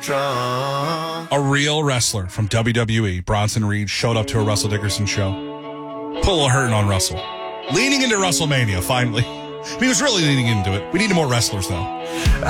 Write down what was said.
A real wrestler from WWE, Bronson Reed, showed up to a Russell Dickerson show. Put a little hurting on Russell. Leaning into WrestleMania, finally. He was really leaning into it. We need more wrestlers, though.